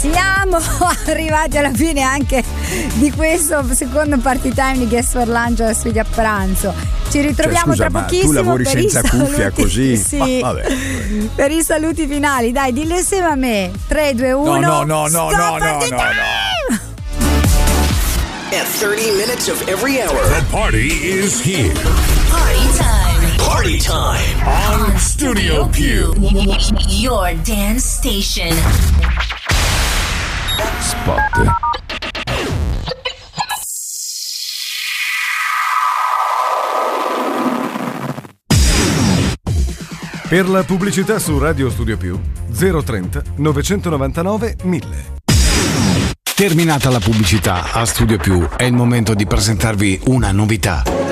siamo arrivati alla fine anche di questo secondo party time di Guess for Lunch alla Studio a pranzo. Ci ritroviamo scusa, tra pochissimo. Ma tu lavori per senza cuffia così? Sì. Vabbè. Per i saluti finali, dai, dillo insieme a me. 3, 2, 1. No. At 30 minutes of every hour. The party is here. Party time. Party time. On Studio Più. Your dance station. Spot. Per la pubblicità su Radio Studio Più 030 999 1000. Terminata la pubblicità a Studio Più, è il momento di presentarvi una novità.